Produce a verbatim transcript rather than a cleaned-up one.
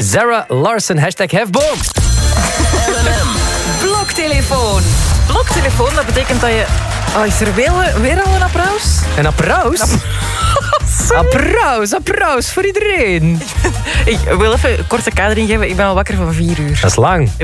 Zara Larsson, hashtag hefboom. Bloktelefoon. Bloktelefoon, dat betekent dat je... Oh, is er weer, weer al een applaus? Een applaus? Applaus, applaus voor iedereen. Ik wil even een korte kadering geven. Ik ben al wakker van vier uur. Dat is lang.